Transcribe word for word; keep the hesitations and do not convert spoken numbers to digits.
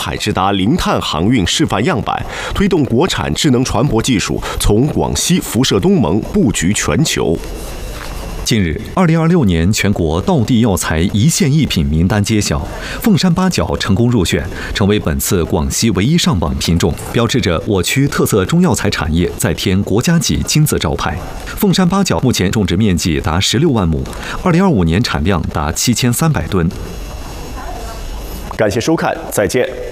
海直达零碳航运示范样板，推动国产智能船舶技术从广西辐射东盟布局全球。 近日，二零二六年全国道地药材一线一品名单揭晓，凤山八角成功入选，成为本次广西唯一上榜品种，标志着我区特色中药材产业再添国家级金字招牌。凤山八角目前种植面积达十六万亩，二零二五年产量达七千三百吨。 感谢收看，再见。